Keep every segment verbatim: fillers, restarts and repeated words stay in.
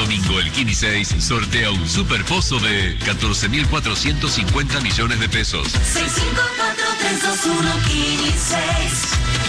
domingo el Kini seis sortea un superpozo de catorce mil cuatrocientos cincuenta millones de pesos. seis cinco cuatro tres dos uno Kini seis.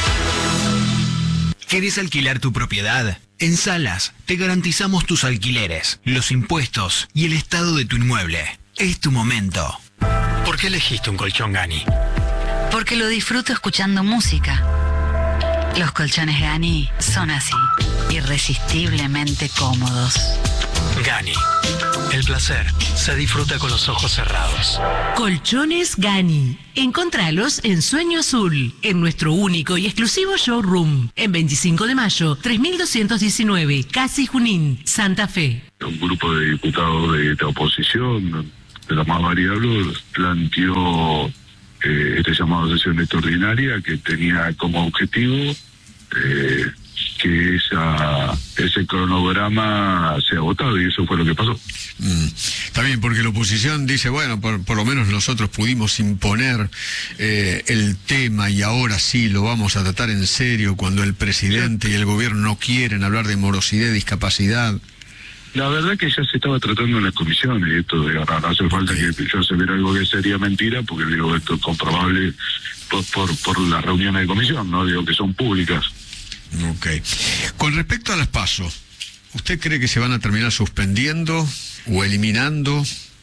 ¿Querés alquilar tu propiedad? En Salas te garantizamos tus alquileres, los impuestos y el estado de tu inmueble. Es tu momento. ¿Por qué elegiste un colchón Gani? Porque lo disfruto escuchando música. Los colchones Gani son así, irresistiblemente cómodos. Gani. El placer se disfruta con los ojos cerrados. Colchones Gani. Encontralos en Sueño Azul, en nuestro único y exclusivo showroom. En veinticinco de mayo, tres mil doscientos diecinueve, Casi Junín, Santa Fe. Un grupo de diputados de la oposición, de la más variable, planteó eh, este llamado a sesión extraordinaria que tenía como objetivo eh, que esa, ese cronograma sea votado, y eso fue lo que pasó. Mm, está bien, porque la oposición dice, bueno, por, por lo menos nosotros pudimos imponer eh, el tema y ahora sí lo vamos a tratar en serio cuando el presidente y el gobierno no quieren hablar de morosidad y discapacidad. La verdad que ya se estaba tratando en las comisiones, y esto de no, no hace falta que yo asevere algo que sería mentira, porque digo, esto es comprobable por, por, por las reuniones de comisión, no digo que son públicas. Ok. Con respecto a las PASO, ¿usted cree que se van a terminar suspendiendo o eliminando?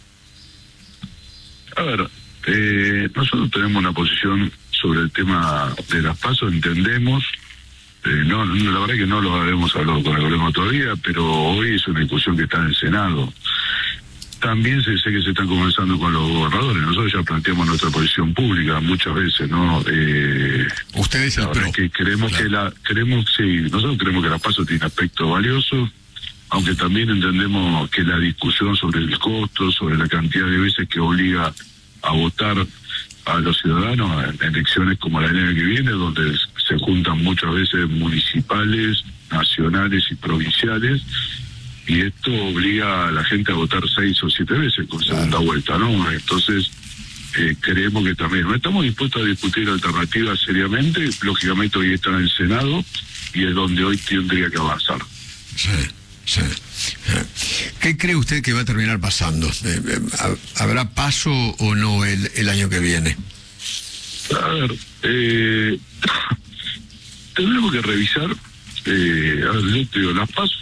A ver, eh, nosotros tenemos una posición sobre el tema de las PASO, entendemos, eh, no, no, la verdad que no lo habremos hablado con el gobierno todavía, pero hoy es una discusión que está en el Senado. También sé, sé que se están conversando con los gobernadores. Nosotros ya planteamos nuestra posición pública muchas veces, ¿no? Eh, Ustedes el PRO. Que creemos claro. que la, creemos, sí, nosotros creemos que la PASO tiene aspecto valioso, aunque también entendemos que la discusión sobre el costo, sobre la cantidad de veces que obliga a votar a los ciudadanos en elecciones como la del año que viene, donde se juntan muchas veces municipales, nacionales y provinciales, y esto obliga a la gente a votar seis o siete veces con segunda vuelta, ¿no? Entonces, eh, creemos que también no estamos dispuestos a discutir alternativas seriamente. Lógicamente hoy está en el Senado y es donde hoy tendría que avanzar. Sí, sí. ¿Qué cree usted que va a terminar pasando? ¿Habrá paso o no el, el año que viene? A ver, eh, tendremos que revisar, eh, a ver, yo te digo, las PASO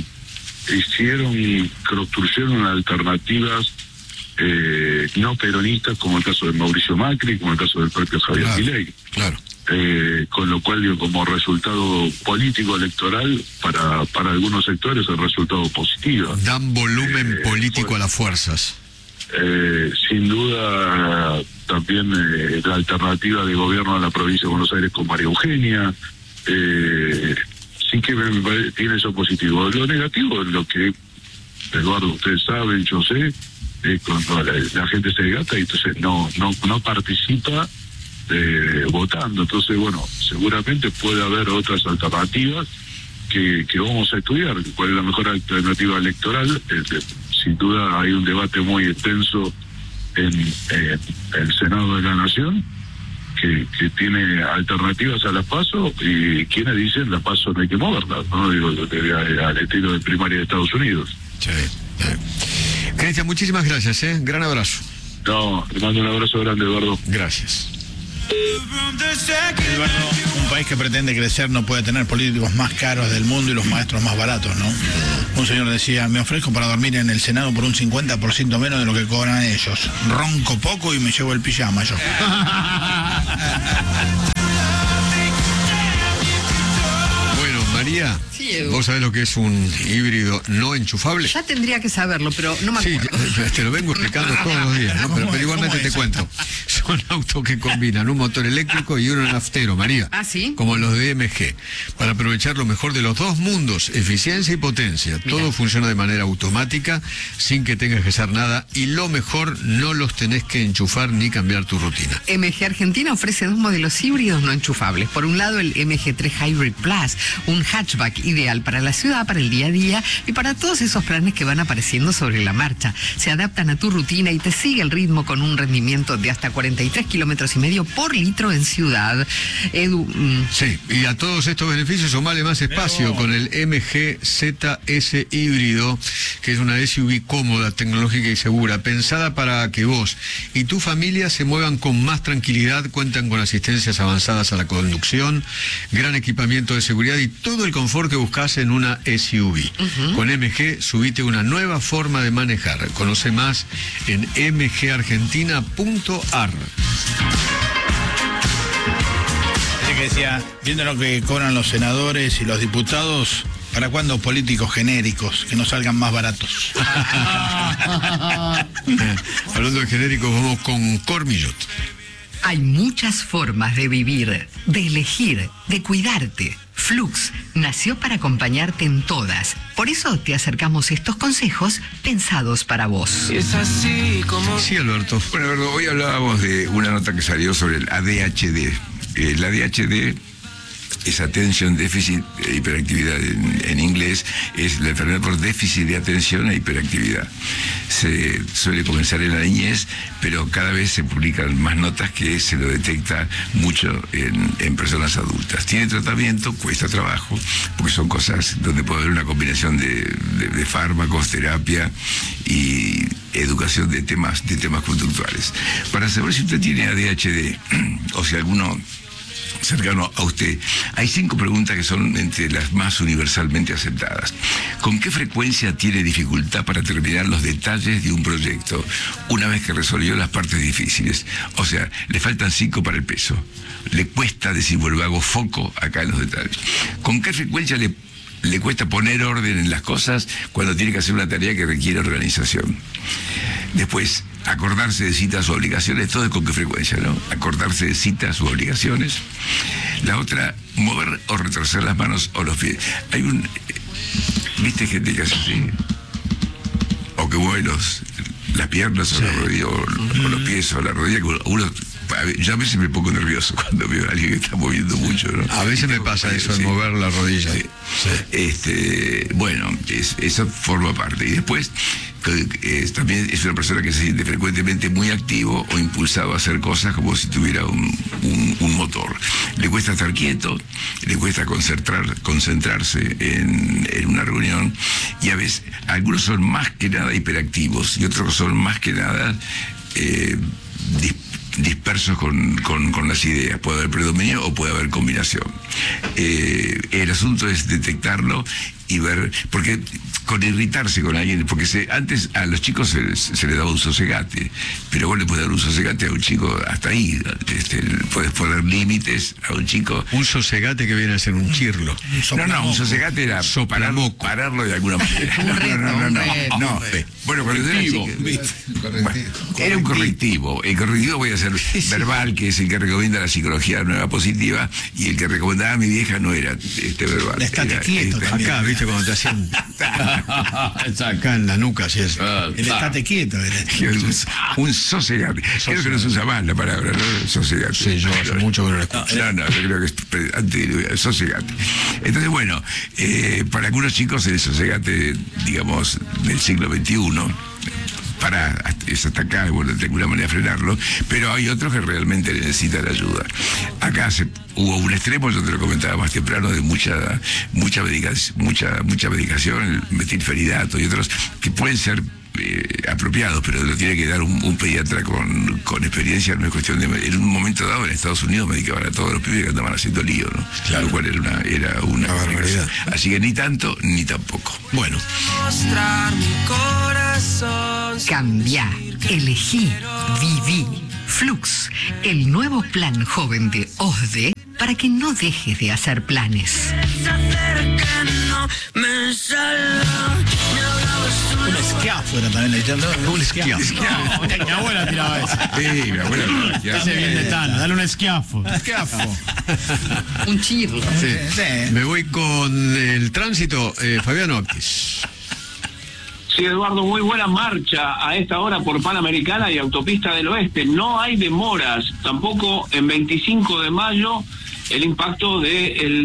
hicieron, construyeron alternativas eh, no peronistas, como el caso de Mauricio Macri, como el caso del propio Javier claro, Milei. Claro. Eh, con lo cual, digo, como resultado político electoral, para, para algunos sectores el resultado positivo. Dan volumen eh, político fue, a las fuerzas. Eh, sin duda, también eh, la alternativa de gobierno de la provincia de Buenos Aires con María Eugenia, eh, sí que me, me, tiene eso positivo. Lo negativo es lo que, Eduardo, ustedes saben, yo sé, eh, cuando la, la gente se desgasta y entonces no, no, no participa Eh, votando. Entonces, bueno, seguramente puede haber otras alternativas que, que vamos a estudiar. ¿Cuál es la mejor alternativa electoral? Eh, sin duda hay un debate muy extenso en eh, el Senado de la Nación que, que tiene alternativas a la PASO, y quienes dicen la PASO no hay que moverla, ¿no? Digo, al estilo de primaria de Estados Unidos. Sí, sí. Cristian, muchísimas gracias, ¿eh? Gran abrazo. No, te mando un abrazo grande, Eduardo. Gracias. Eduardo, un país que pretende crecer no puede tener políticos más caros del mundo y los maestros más baratos, ¿no? Un señor decía, me ofrezco para dormir en el Senado por un cincuenta por ciento menos de lo que cobran ellos. Ronco poco y me llevo el pijama yo. Bueno, María, sí, Edu. ¿Vos sabés lo que es un híbrido no enchufable? Ya tendría que saberlo, pero no me acuerdo. Sí, te lo vengo explicando todos los días, ¿no? Pero, pero igualmente te cuento. Son autos que combinan un motor eléctrico y uno naftero, María. ¿Ah, sí? Como los de M G. Para aprovechar lo mejor de los dos mundos, eficiencia y potencia. Mira. Todo funciona de manera automática, sin que tengas que hacer nada. Y lo mejor, no los tenés que enchufar ni cambiar tu rutina. M G Argentina ofrece dos modelos híbridos no enchufables. Por un lado, el M G tres Hybrid Plus, un hatchback ideal para la ciudad, para el día a día y para todos esos planes que van apareciendo sobre la marcha. Se adaptan a tu rutina y te sigue el ritmo con un rendimiento de hasta cuarenta y tres kilómetros y medio por litro en ciudad. Edu. Mm. Sí, y a todos estos beneficios sumale más espacio con el M G Z S híbrido que es una S U V cómoda, tecnológica y segura, pensada para que vos y tu familia se muevan con más tranquilidad. Cuentan con asistencias avanzadas a la conducción, gran equipamiento de seguridad y todo el confort que buscas en una S U V. Uh-huh. Con M G subite una nueva forma de manejar. Conoce más en m g argentina punto a r. Que decía, viendo lo que cobran los senadores y los diputados, ¿para cuándo políticos genéricos que no salgan más baratos? Hablando de genéricos, vamos con Cormillot. Hay muchas formas de vivir, de elegir, de cuidarte. Flux nació para acompañarte en todas. Por eso te acercamos estos consejos pensados para vos. Es así como... Sí, Alberto. Bueno, Alberto, hoy hablábamos de una nota que salió sobre el A D H D. El A D H D es Attention Deficit e Hiperactividad en, en inglés, es la enfermedad por déficit de atención e hiperactividad. Se suele comenzar en la niñez, pero cada vez se publican más notas que se lo detecta mucho en, en personas adultas. Tiene tratamiento, cuesta trabajo, porque son cosas donde puede haber una combinación de, de, de fármacos, terapia y educación de temas, de temas conductuales. Para saber si usted tiene A D H D o si alguno cercano a usted, hay cinco preguntas que son entre las más universalmente aceptadas. ¿Con qué frecuencia tiene dificultad para terminar los detalles de un proyecto una vez que resolvió las partes difíciles? O sea, le faltan cinco para el peso. Le cuesta decir, vuelvo, hago foco acá en los detalles. ¿Con qué frecuencia le, le cuesta poner orden en las cosas cuando tiene que hacer una tarea que requiere organización? Después, acordarse de citas o obligaciones, todo es con qué frecuencia, ¿no? Acordarse de citas u obligaciones. La otra, mover o retorcer las manos o los pies. Hay un... ¿Viste gente que hace así? O que mueve los, las piernas o, sí. la rodilla, o, mm. o los pies o la rodilla. Uno, yo a veces me pongo nervioso cuando veo a alguien que está moviendo mucho, ¿no? A veces me pasa eso, sí. de mover la rodilla. Sí. Sí. Este, bueno, es, eso forma parte. Y después... Es, también es una persona que se siente frecuentemente muy activo o impulsado a hacer cosas como si tuviera un, un, un motor. Le cuesta estar quieto, le cuesta concentrar, concentrarse en, en una reunión, y a veces algunos son más que nada hiperactivos y otros son más que nada eh, dis, dispersos con, con, con las ideas. Puede haber predominio o puede haber combinación. Eh, el asunto es detectarlo y ver, porque con irritarse con alguien, porque se, antes a los chicos se, se les daba un sosegate, pero vos le puedes dar un sosegate a un chico hasta ahí, este, puedes poner límites a un chico. Un sosegate que viene a ser un chirlo. No, no, un sosegate era parar, pararlo de alguna manera. Un reto, no, no, no, no, no, no. Bueno, cuando era chico, bueno, era un correctivo. El correctivo voy a ser verbal, que es el que recomienda la psicología nueva positiva, y el que recomendaba a mi vieja no era este verbal. Estate era, quieto. Este, acá, viste, cuando te hacían acá en la nuca, así es. Uh, el estate quieto. El, un sosegate. Creo que no se usa más la palabra, ¿no? Sosegate. Sí, yo hace mucho que no lo escucho. No, no, yo creo que es antes, sosegate. Entonces, bueno, eh, para algunos chicos el sosegate, digamos, del siglo veintiuno, para es hasta acá, bueno, de alguna manera frenarlo, pero hay otros que realmente necesitan ayuda. Acá se, hubo un extremo, yo te lo comentaba más temprano, de mucha mucha medicación, mucha, mucha medicación, el metilfenidato y otros que pueden ser eh, apropiados, pero lo tiene que dar un, un pediatra con, con experiencia. No es cuestión de... En un momento dado en Estados Unidos medicaban a todos los pibes que andaban haciendo lío, ¿no? Claro. Lo cual era una, era una barbaridad. Así que ni tanto ni tampoco. Bueno. Mostrar mi corazón. Cambia, elegí, viví. Flux, el nuevo plan joven de O S D E para que no dejes de hacer planes. Un esquiafo era también leyendo. Un esquiafo. No, mi abuela tiraba eso. Sí, mi abuela. Ese bien de Tano, dale un esquiafo. Esquiafo. Un chirlo. Sí. Sí. Me voy con el tránsito, eh, Fabiano Aptis. Sí, Eduardo, muy buena marcha a esta hora por Panamericana y Autopista del Oeste. No hay demoras, tampoco en veinticinco de mayo el impacto del